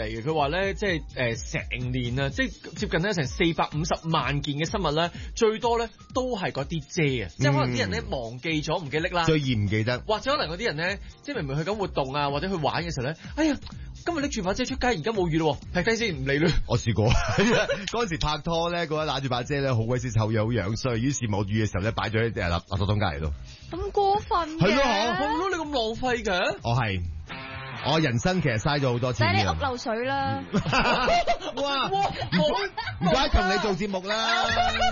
地嘅，佢話咧即係成年啊，即係接近咧成450萬件嘅失物咧，最多咧都係嗰啲遮啊，即係可能啲人咧忘記咗唔記得拎啦， 最易唔記得， 或者可能嗰啲人咧即係明明去緊活動啊，或者去玩嘅時候咧，哎呀今日拎住把遮出街，而家冇雨咯，劈低先唔理啦。 我試過嗰陣時拍拖咧，嗰陣攬住把遮咧，好鬼死臭又好樣衰，於是冇雨嘅時候咧，擺咗喺垃圾桶隔離度。 咁過分嘅， 係咯好咯，你咁浪費嘅。 我人生其實嘥咗好多錢嘅。 使你屋漏水啦。 哇！唔怪同你做節目啦。